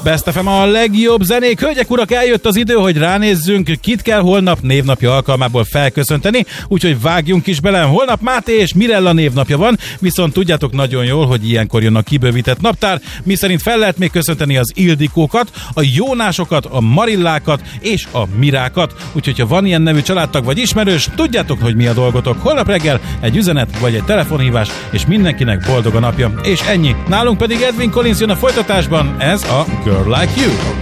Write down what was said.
Best FM a legjobb zenék. Hölgyek, urak, eljött az idő, hogy ránézzünk, kit kell holnap névnapja alkalmából felköszönteni, úgyhogy vágjunk is bele. Holnap Máté és Mirella névnapja van, viszont tudjátok nagyon jól, hogy ilyenkor jön a kibővített naptár, miszerint fel lehet még köszönteni az Ildikókat, a Jónásokat, a Marillákat és a Mirákat. Úgyhogy ha van ilyen nevű családtag vagy ismerős, tudjátok, hogy mi a dolgotok. Holnap reggel egy üzenet vagy egy telefonhívás, és mindenkinek boldog a napja. És ennyi. Nálunk pedig Edwin Collins jön a folytatásban, ez a Girl Like You.